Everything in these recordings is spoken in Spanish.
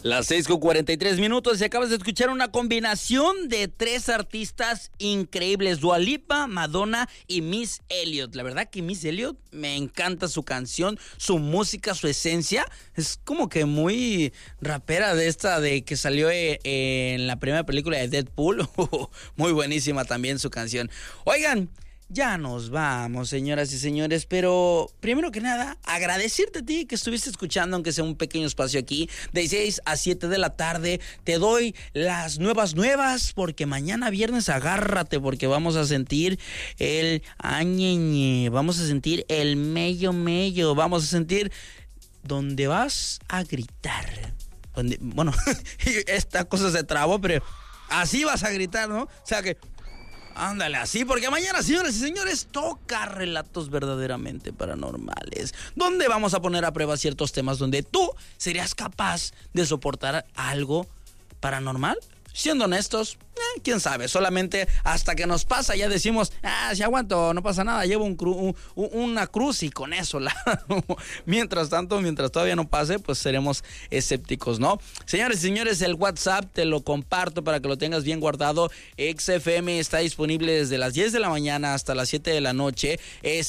Las 6:43 y acabas de escuchar una combinación de tres artistas increíbles: Dua Lipa, Madonna y Miss Elliott. La verdad que Miss Elliott me encanta su canción, su música, su esencia. Es como que muy rapera de esta de que salió en la primera película de Deadpool. Muy buenísima también su canción. Oigan, ya nos vamos, señoras y señores, pero primero que nada, agradecerte a ti que estuviste escuchando, aunque sea un pequeño espacio aquí, de 6 a 7 de la tarde. Te doy las nuevas, porque mañana viernes agárrate, porque vamos a sentir el añeñe, vamos a sentir el mello, vamos a sentir donde vas a gritar. Bueno, esta cosa se trabó, pero así vas a gritar, ¿no? O sea que ándale, así, porque mañana, señoras y señores, toca Relatos Verdaderamente Paranormales, donde vamos a poner a prueba ciertos temas donde tú serías capaz de soportar algo paranormal. Siendo honestos, quién sabe, solamente hasta que nos pasa ya decimos, si aguanto, no pasa nada, llevo una cruz y con eso. Mientras tanto, mientras todavía no pase, pues seremos escépticos, ¿no? Señores y señores, el WhatsApp te lo comparto para que lo tengas bien guardado. XFM está disponible desde las 10 de la mañana hasta las 7 de la noche. Es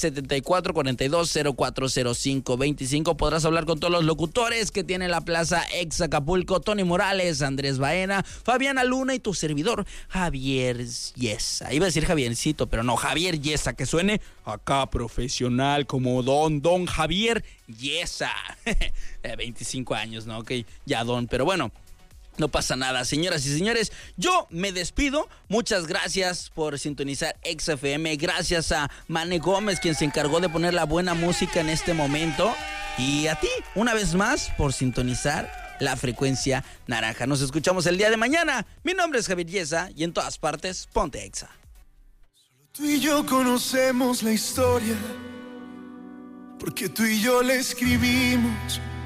7442-040525. Podrás hablar con todos los locutores que tiene la Plaza Ex Acapulco: Tony Morales, Andrés Baena, Fabiana Luna y tu servidor Javier Yesa. Iba a decir Javiercito, pero no, Javier Yesa, que suene acá profesional como don Javier Yesa. 25 años, ¿no? Ok, ya don, pero bueno, no pasa nada, señoras y señores. Yo me despido. Muchas gracias por sintonizar XFM. Gracias a Mane Gómez, quien se encargó de poner la buena música en este momento. Y a ti, una vez más, por sintonizar la frecuencia naranja. Nos escuchamos el día de mañana. Mi nombre es Javier Yesa y en todas partes, ponte Exa. Solo tú y yo conocemos la historia, porque tú y yo la escribimos.